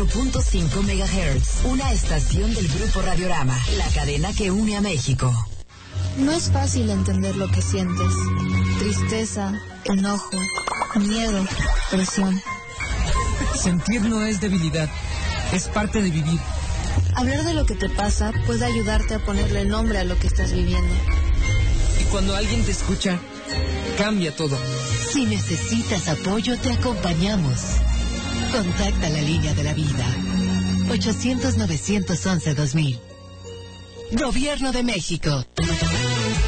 98.5 MHz, una estación del Grupo Radiorama, la cadena que une a México. No es fácil entender lo que sientes. Tristeza, enojo, miedo, presión. Sentir no es debilidad, es parte de vivir. Hablar de lo que te pasa puede ayudarte a ponerle nombre a lo que estás viviendo. Y cuando alguien te escucha, cambia todo. Si necesitas apoyo, te acompañamos. Contacta la línea de la vida. 800-911-2000. Gobierno de México.